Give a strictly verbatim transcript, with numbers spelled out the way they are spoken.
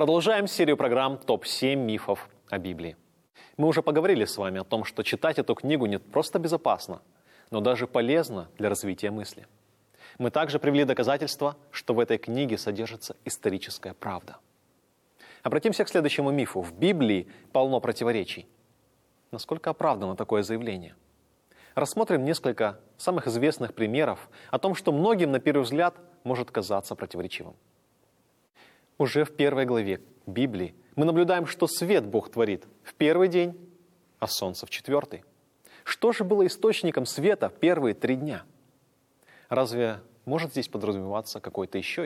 Продолжаем серию программ топ семь мифов о Библии. Мы уже поговорили с вами о том, что читать эту книгу не просто безопасно, но даже полезно для развития мысли. Мы также привели доказательства, что в этой книге содержится историческая правда. Обратимся к следующему мифу. В Библии полно противоречий. Насколько оправдано такое заявление? Рассмотрим несколько самых известных примеров о том, что многим на первый взгляд может казаться противоречивым. Уже в первой главе Библии мы наблюдаем, что свет Бог творит в первый день, а солнце в четвертый. Что же было источником света первые три дня? Разве может здесь подразумеваться какой-то еще